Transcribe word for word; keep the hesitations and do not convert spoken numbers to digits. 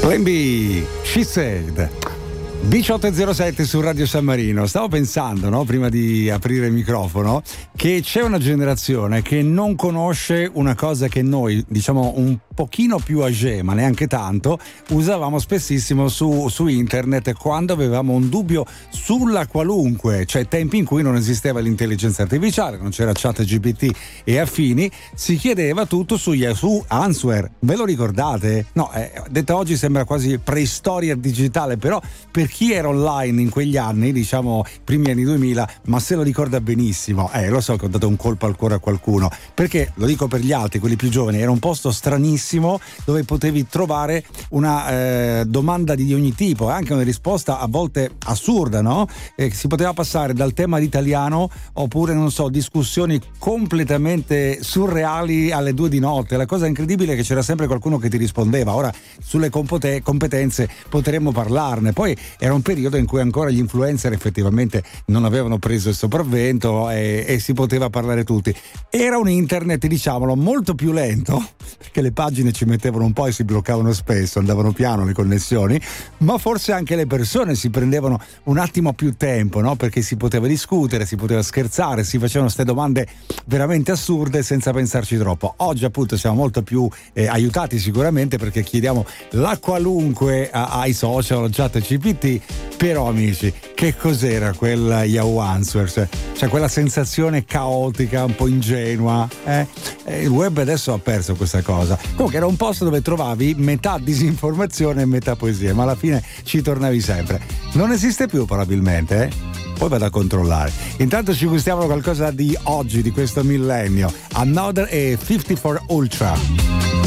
Plan B, She Said. diciotto e zero sette su Radio San Marino. Stavo pensando, no, prima di aprire il microfono, che c'è una generazione che non conosce una cosa che noi, diciamo un pochino più âgé, ma neanche tanto, usavamo spessissimo su, su internet quando avevamo un dubbio sulla qualunque, cioè tempi in cui non esisteva l'intelligenza artificiale, non c'era ChatGPT e affini, si chiedeva tutto su Yahoo Answer. Ve lo ricordate? No, eh, detto oggi sembra quasi preistoria digitale, però per chi era online in quegli anni, diciamo primi anni duemila, ma se lo ricorda benissimo, eh lo so che ho dato un colpo al cuore a qualcuno, perché lo dico per gli altri, quelli più giovani, era un posto stranissimo dove potevi trovare una eh, domanda di ogni tipo, anche una risposta a volte assurda, no? Eh, si poteva passare dal tema italiano oppure, non so, discussioni completamente surreali alle due di notte. La cosa incredibile è che c'era sempre qualcuno che ti rispondeva. Ora sulle compote- competenze potremmo parlarne. Poi era un periodo in cui ancora gli influencer effettivamente non avevano preso il sopravvento e, e si poteva parlare tutti. Era un internet, diciamolo, molto più lento, perché le pagine ci mettevano un po' e si bloccavano spesso, andavano piano le connessioni, ma forse anche le persone si prendevano un attimo più tempo, no? Perché si poteva discutere, si poteva scherzare, si facevano queste domande veramente assurde senza pensarci troppo. Oggi appunto siamo molto più eh, aiutati sicuramente, perché chiediamo la qualunque a, ai social, chat G P T. Però amici, che cos'era quel Yahoo Answers? Cioè quella sensazione caotica, un po' ingenua, eh? Eh, il web adesso ha perso questa cosa. Comunque era un posto dove trovavi metà disinformazione e metà poesia, ma alla fine ci tornavi sempre. Non esiste più probabilmente, eh? Poi vado a controllare. Intanto ci gustiamo qualcosa di oggi, di questo millennio. Another e cinquantaquattro Ultra.